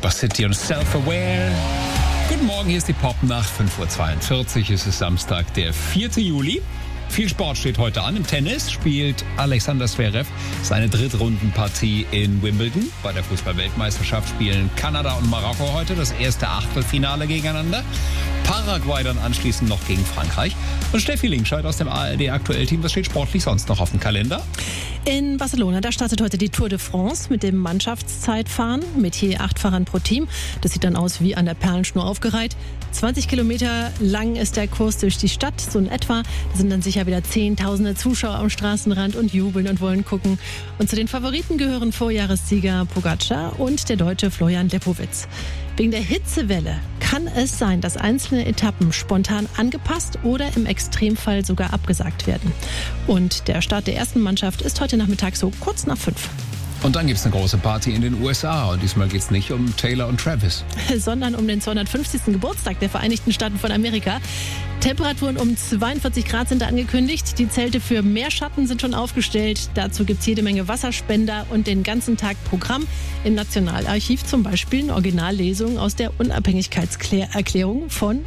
Super City und Self-Aware. Guten Morgen, hier ist die Pop nach 5:42 Uhr. Es ist Samstag, der 4. Juli. Viel Sport steht heute an. Im Tennis spielt Alexander Zverev seine Drittrundenpartie in Wimbledon. Bei der Fußball-Weltmeisterschaft spielen Kanada und Marokko heute das erste Achtelfinale gegeneinander. Paraguay dann anschließend noch gegen Frankreich. Und Steffi Linkscheid aus dem ARD-Aktuell-Team. Was steht sportlich sonst noch auf dem Kalender? In Barcelona, da startet heute die Tour de France mit dem Mannschaftszeitfahren mit je 8 Fahrern pro Team. Das sieht dann aus wie an der Perlenschnur aufgereiht. 20 Kilometer lang ist der Kurs durch die Stadt, so in etwa. Da sind dann sicher wieder Zehntausende Zuschauer am Straßenrand und jubeln und wollen gucken. Und zu den Favoriten gehören Vorjahressieger Pogačar und der Deutsche Florian Lepowitz. Wegen der Hitzewelle kann es sein, dass einzelne Etappen spontan angepasst oder im Extremfall sogar abgesagt werden. Und der Start der ersten Mannschaft ist heute Nachmittag so kurz nach 5. Und dann gibt's eine große Party in den USA. Und diesmal geht's nicht um Taylor und Travis, sondern um den 250. Geburtstag der Vereinigten Staaten von Amerika. Temperaturen um 42 Grad sind da angekündigt. Die Zelte für mehr Schatten sind schon aufgestellt. Dazu gibt's jede Menge Wasserspender und den ganzen Tag Programm. Im Nationalarchiv zum Beispiel eine Originallesung aus der Unabhängigkeitserklärung von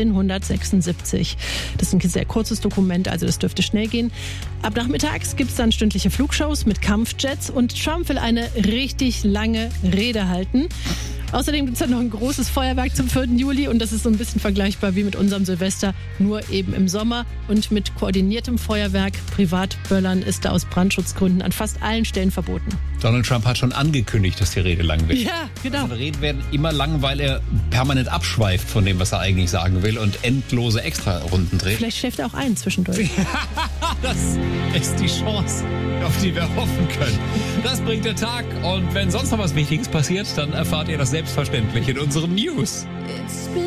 1776. Das ist ein sehr kurzes Dokument, also das dürfte schnell gehen. Ab nachmittags gibt's dann stündliche Flugshows mit Kampfjets und Trump will eine richtig lange Rede halten. Außerdem gibt es dann noch ein großes Feuerwerk zum 4. Juli und das ist so ein bisschen vergleichbar wie mit unserem Silvester, nur eben im Sommer und mit koordiniertem Feuerwerk. Privatböllern ist da aus Brandschutzgründen an fast allen Stellen verboten. Donald Trump hat schon angekündigt, dass die Rede lang wird. Ja, genau. Also Reden werden immer lang, weil er permanent abschweift von dem, was er eigentlich sagen will und endlose Extrarunden dreht. Vielleicht schläft er auch ein zwischendurch. Das ist die Chance, auf die wir hoffen können. Das bringt der Tag und wenn sonst noch was Wichtiges passiert, dann erfahrt ihr das selbstverständlich in unseren News.